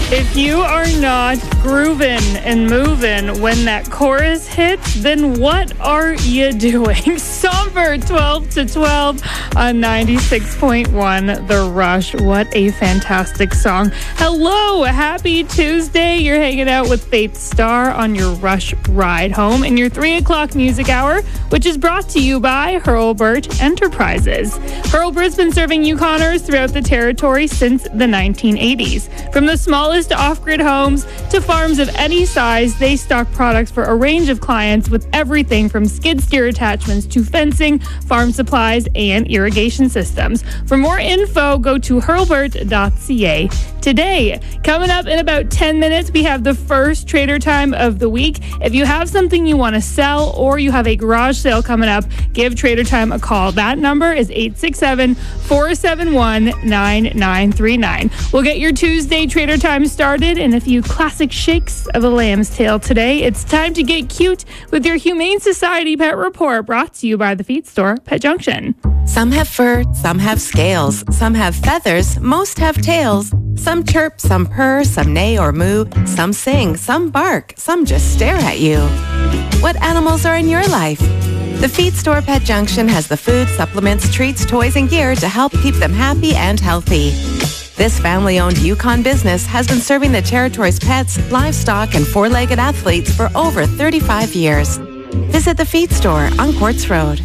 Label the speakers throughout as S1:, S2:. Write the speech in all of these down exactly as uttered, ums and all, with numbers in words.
S1: If you are not grooving and moving when that chorus hits, then what are you doing? Somber twelve to twelve on ninety-six point one The Rush. What a fantastic song. Hello, happy Tuesday. You're hanging out with Faith Starr on your Rush ride home in your three o'clock music hour, which is brought to you by Hurlburt Enterprises. Hurlburt's been serving Yukoners throughout the territory since the nineteen eighties. From the smallest off-grid homes to farms of any size, they stock products for a range of clients with everything from skid steer attachments to fencing, farm supplies, and irrigation systems. For more info, go to hurlburt dot c a today. Coming up in about ten minutes, we have the first Trader Time of the week. If you have something you want to sell or you have a garage sale coming up, give Trader Time a call. That number is eight six seven, four seven one, nine nine three nine. We'll get your Tuesday Trader Time started in a few classic shakes of a lamb's tail today. It's time to get cute with your Humane Society Pet Report, brought to you by the Feed Store, Pet Junction.
S2: Some have fur, some have scales, some have feathers, most have tails. Some chirp, some purr, some neigh or moo, some sing, some bark, some just stare at you. What animals are in your life? The Feed Store Pet Junction has the food, supplements, treats, toys, and gear to help keep them happy and healthy. This family-owned Yukon business has been serving the territory's pets, livestock, and four-legged athletes for over thirty-five years. Visit the Feed Store on Quartz Road.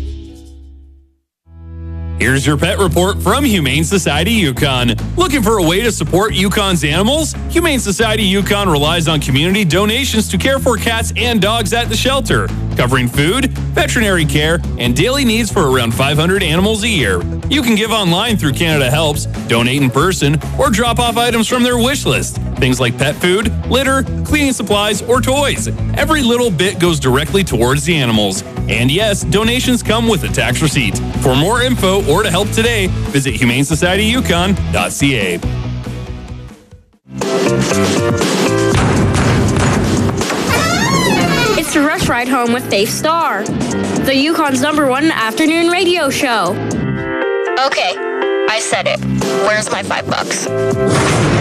S3: Here's your pet report from Humane Society Yukon. Looking for a way to support Yukon's animals? Humane Society Yukon relies on community donations to care for cats and dogs at the shelter, covering food, veterinary care, and daily needs for around five hundred animals a year. You can give online through Canada Helps, donate in person, or drop off items from their wish list. Things like pet food, litter, cleaning supplies, or toys. Every little bit goes directly towards the animals. And yes, donations come with a tax receipt. For more info or to help today, visit humane society yukon dot c a.
S4: It's the Rush Ride Home with Faith Starr, the Yukon's number one afternoon radio show.
S5: Okay, I said it. Where's my five bucks?